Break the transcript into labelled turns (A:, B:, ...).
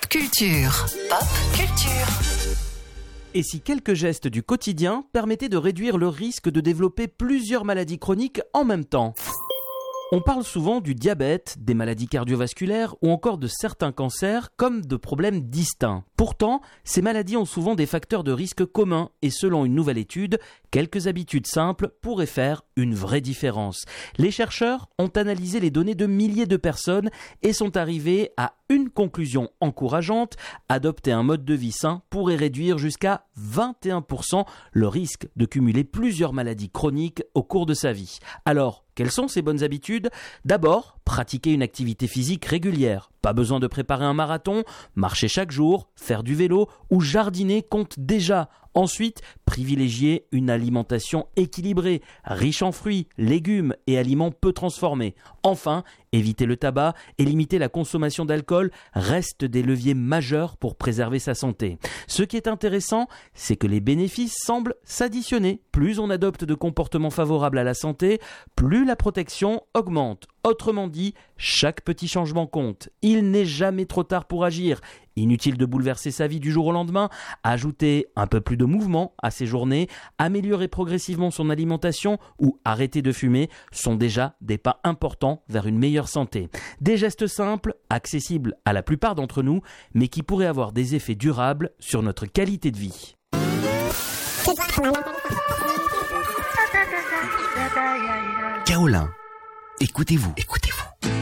A: culture. Pop culture.
B: Et si quelques gestes du quotidien permettaient de réduire le risque de développer plusieurs maladies chroniques en même temps ? On parle souvent du diabète, des maladies cardiovasculaires ou encore de certains cancers comme de problèmes distincts. Pourtant, ces maladies ont souvent des facteurs de risque communs et selon une nouvelle étude, quelques habitudes simples pourraient faire une vraie différence. Les chercheurs ont analysé les données de milliers de personnes et sont arrivés à une conclusion encourageante: adopter un mode de vie sain pourrait réduire jusqu'à 21% le risque de cumuler plusieurs maladies chroniques au cours de sa vie. Alors, quelles sont ces bonnes habitudes ? D'abord, pratiquer une activité physique régulière. Pas besoin de préparer un marathon, marcher chaque jour, faire du vélo ou jardiner compte déjà. Ensuite, privilégier une alimentation équilibrée, riche en fruits, légumes et aliments peu transformés. Enfin, éviter le tabac et limiter la consommation d'alcool restent des leviers majeurs pour préserver sa santé. Ce qui est intéressant, c'est que les bénéfices semblent s'additionner. Plus on adopte de comportements favorables à la santé, plus la protection augmente. Autrement dit, chaque petit changement compte. Il n'est jamais trop tard pour agir. Inutile de bouleverser sa vie du jour au lendemain. Ajouter un peu plus de mouvement à ses journées, améliorer progressivement son alimentation ou arrêter de fumer sont déjà des pas importants vers une meilleure santé. Des gestes simples, accessibles à la plupart d'entre nous, mais qui pourraient avoir des effets durables sur notre qualité de vie.
C: Kaolin, écoutez-vous.